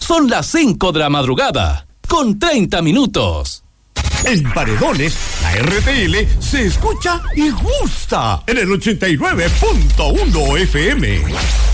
Son las 5 de la madrugada, con 30 minutos. En Paredones, la RTL se escucha y gusta en el 89.1 FM.